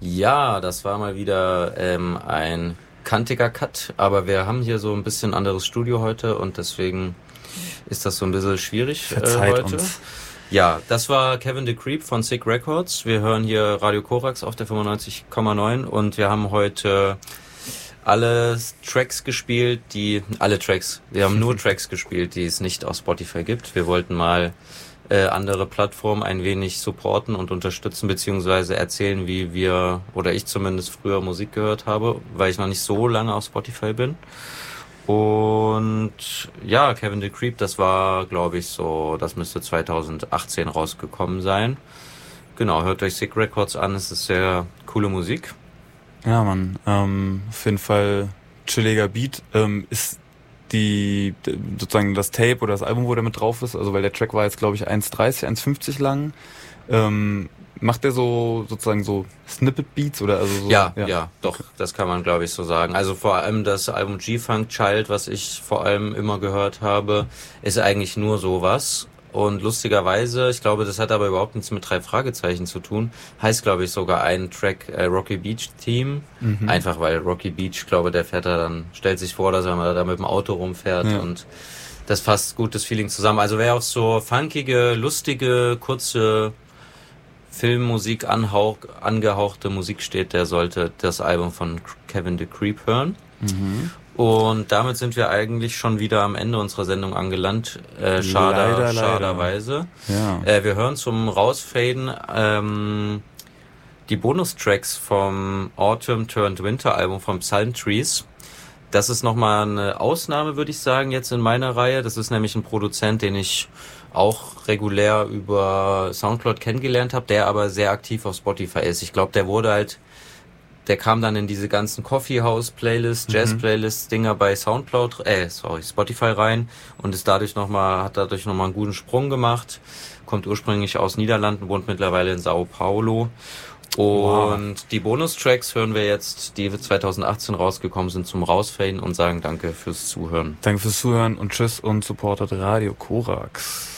Ja, das war mal wieder ein kantiger Cut, aber wir haben hier so ein bisschen anderes Studio heute und deswegen ist das so ein bisschen schwierig Verzeiht heute. uns. Ja, das war Kevin the Creep von Sick Records. Wir hören hier Radio Korax auf der 95,9 und wir haben heute alle Tracks gespielt, wir haben nur Tracks gespielt, die es nicht auf Spotify gibt. Wir wollten mal andere Plattformen ein wenig supporten und unterstützen, beziehungsweise erzählen, wie wir, oder ich zumindest früher Musik gehört habe, weil ich noch nicht so lange auf Spotify bin. Und ja, Kevin the Creep, das war, glaube ich, das müsste 2018 rausgekommen sein. Genau, hört euch Sick Records an, es ist sehr coole Musik. Ja, Mann, auf jeden Fall chilliger Beat. Ist sozusagen das Tape oder das Album, wo der mit drauf ist, also weil der Track war jetzt, glaube ich, 1,30, 1,50 lang. Macht der sozusagen so Snippet-Beats oder also so? Ja, doch, das kann man, glaube ich, so sagen. Also vor allem das Album G-Funk Child, was ich vor allem immer gehört habe, ist eigentlich nur sowas. Und lustigerweise, ich glaube, das hat aber überhaupt nichts mit 3 Fragezeichen zu tun, heißt, glaube ich, sogar ein Track Rocky Beach Theme. Einfach weil Rocky Beach, glaube der fährt da dann, stellt sich vor, dass er mal da mit dem Auto rumfährt und das fasst gutes Feeling zusammen. Also wer auf so funkige, lustige, kurze Filmmusik angehauchte Musik steht, der sollte das Album von Kevin the Creep hören. Und damit sind wir eigentlich schon wieder am Ende unserer Sendung angelangt. Schaderweise. Ja. Wir hören zum Rausfaden die Bonustracks vom Autumn Turned Winter Album von Psalm Trees. Das ist nochmal eine Ausnahme, würde ich sagen, jetzt in meiner Reihe. Das ist nämlich ein Produzent, den ich auch regulär über Soundcloud kennengelernt habe, der aber sehr aktiv auf Spotify ist. Ich glaube, der kam dann in diese ganzen Coffee House Playlists, Jazz Playlists Dinger bei Spotify rein und hat dadurch nochmal einen guten Sprung gemacht. Kommt ursprünglich aus Niederlanden, wohnt mittlerweile in Sao Paulo. Und die Bonustracks hören wir jetzt, die 2018 rausgekommen sind, zum Rausfaden und sagen danke fürs Zuhören. Danke fürs Zuhören und tschüss und supportet Radio Korax.